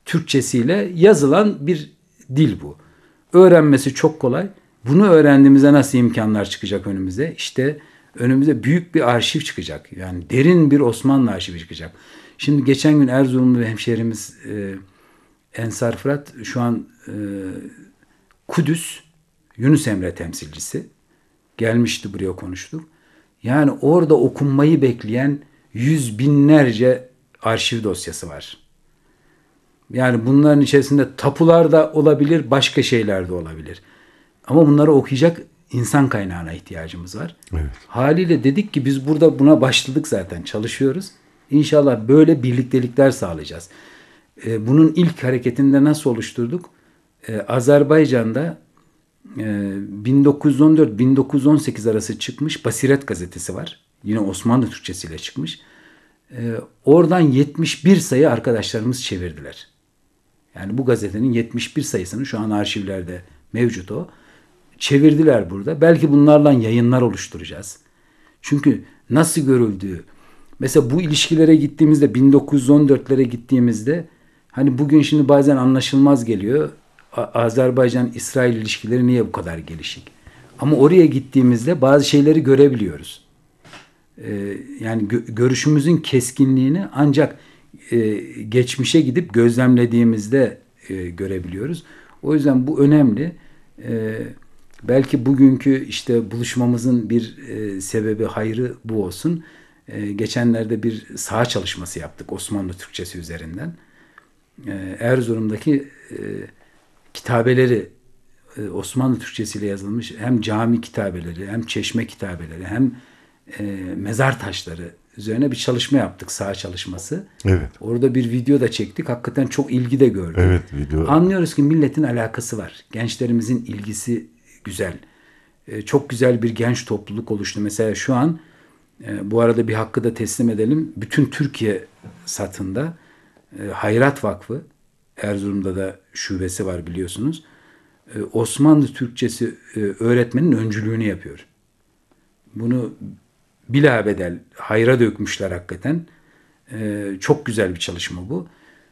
Türkçesiyle yazılan bir dil bu. Öğrenmesi çok kolay. Bunu öğrendiğimizde nasıl imkanlar çıkacak önümüze? İşte önümüze büyük bir arşiv çıkacak. Yani derin bir Osmanlı arşivi çıkacak. Şimdi geçen gün Erzurumlu bir hemşehrimiz Ensar Fırat şu an Kudüs Yunus Emre temsilcisi. Gelmişti, buraya konuştuk. Yani orada okunmayı bekleyen yüz binlerce arşiv dosyası var. Yani bunların içerisinde tapular da olabilir, başka şeyler de olabilir. Ama bunları okuyacak insan kaynağına ihtiyacımız var. Evet. Haliyle dedik ki biz burada buna başladık zaten, çalışıyoruz. İnşallah böyle birliktelikler sağlayacağız. Bunun ilk hareketinde nasıl oluşturduk? Azerbaycan'da 1914-1918 arası çıkmış Basiret gazetesi var. Yine Osmanlı Türkçesiyle çıkmış. Oradan 71 sayı arkadaşlarımız çevirdiler. Yani bu gazetenin 71 sayısını şu an arşivlerde mevcut o. Çevirdiler burada. Belki bunlarla yayınlar oluşturacağız. Çünkü nasıl görüldüğü, mesela bu ilişkilere gittiğimizde, 1914'lere gittiğimizde, hani bugün şimdi bazen anlaşılmaz geliyor. Azerbaycan-İsrail ilişkileri niye bu kadar gelişik? Ama oraya gittiğimizde bazı şeyleri görebiliyoruz. Yani görüşümüzün keskinliğini ancak geçmişe gidip gözlemlediğimizde görebiliyoruz. O yüzden bu önemli. Belki bugünkü işte buluşmamızın bir sebebi, hayrı bu olsun. Geçenlerde bir saha çalışması yaptık Osmanlı Türkçesi üzerinden. Erzurum'daki kitabeleri, Osmanlı Türkçesiyle yazılmış hem cami kitabeleri, hem çeşme kitabeleri, hem mezar taşları üzerine bir çalışma yaptık, saha çalışması. Evet. Orada bir video da çektik. Hakikaten çok ilgi de gördük. Evet, video. Anlıyoruz ki milletin alakası var. Gençlerimizin ilgisi güzel. Çok güzel bir genç topluluk oluştu. Mesela şu an bu arada bir hakkı da teslim edelim. Bütün Türkiye satında Hayrat Vakfı, Erzurum'da da şubesi var biliyorsunuz. Osmanlı Türkçesi öğretmenin öncülüğünü yapıyor. Bunu bilabedel hayra dökmüşler hakikaten. Çok güzel bir çalışma bu.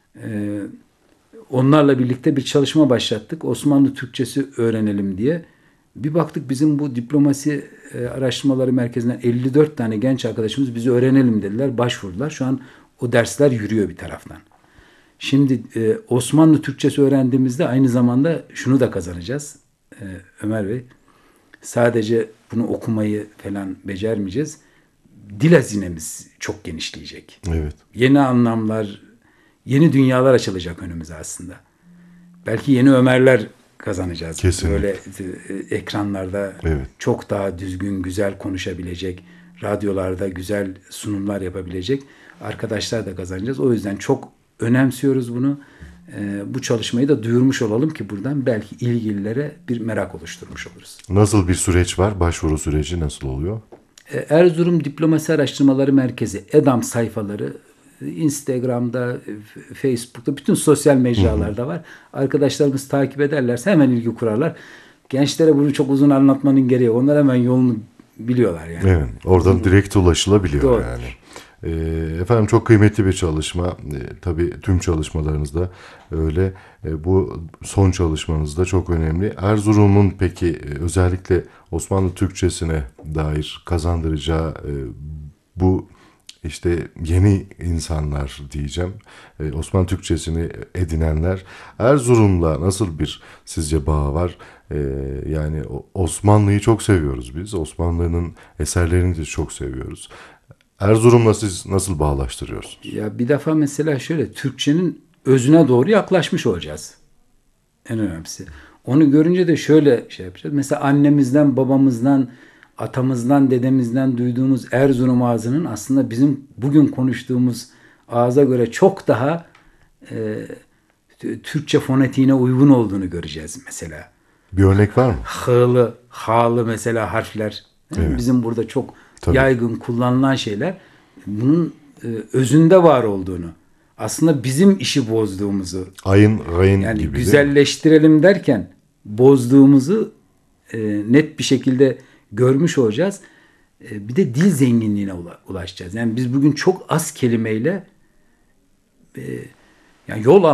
Onlarla birlikte bir çalışma başlattık. Osmanlı Türkçesi öğrenelim diye. Bir baktık bizim bu diplomasi araştırmaları merkezinden 54 tane genç arkadaşımız bizi öğrenelim dediler. Başvurdular. Şu an o dersler yürüyor bir taraftan. Şimdi Osmanlı Türkçesi öğrendiğimizde aynı zamanda şunu da kazanacağız. Ömer Bey, sadece bunu okumayı falan becermeyeceğiz. Dil hazinemiz çok genişleyecek. Evet. Yeni anlamlar, yeni dünyalar açılacak önümüze aslında. Belki yeni Ömerler kazanacağız. Kesinlikle. Böyle ekranlarda evet. çok daha düzgün, güzel konuşabilecek, radyolarda güzel sunumlar yapabilecek arkadaşlar da kazanacağız. O yüzden çok önemsiyoruz bunu. Bu çalışmayı da duyurmuş olalım ki buradan belki ilgililere bir merak oluşturmuş oluruz. Nasıl bir süreç var? Başvuru süreci nasıl oluyor? Erzurum Diplomasi Araştırmaları Merkezi EDAM sayfaları Instagram'da, Facebook'ta, bütün sosyal mecralarda var. Arkadaşlarımız takip ederlerse hemen ilgi kurarlar. Gençlere bunu çok uzun anlatmanın gereği yok. Onlar hemen yolunu biliyorlar yani. Evet, oradan direkt ulaşılabiliyor. Doğru. Yani. Efendim çok kıymetli bir çalışma. Tabii tüm çalışmalarınızda öyle. Bu son çalışmanız da çok önemli. Erzurum'un peki özellikle Osmanlı Türkçesine dair kazandıracağı bu işte yeni insanlar diyeceğim, Osmanlı Türkçesini edinenler, Erzurum'la nasıl bir sizce bağı var? Yani Osmanlı'yı çok seviyoruz biz. Osmanlı'nın eserlerini de çok seviyoruz. Erzurum'la siz nasıl bağlaştırıyorsunuz? Ya bir defa mesela şöyle, Türkçenin özüne doğru yaklaşmış olacağız. En önemlisi. Onu görünce de şöyle şey yapacağız. Mesela annemizden, babamızdan, atamızdan, dedemizden duyduğumuz Erzurum ağzının aslında bizim bugün konuştuğumuz ağza göre çok daha Türkçe fonetiğine uygun olduğunu göreceğiz mesela. Bir örnek var mı? H'lı, ha'lı mesela harfler. Evet. Bizim burada çok Tabii. yaygın kullanılan şeyler. Bunun özünde var olduğunu. Aslında bizim işi bozduğumuzu. Ayın, rayın Yani gibi. güzelleştirelim derken bozduğumuzu net bir şekilde görmüş olacağız. Bir de dil zenginliğine ulaşacağız. Yani biz bugün çok az kelimeyle yani yol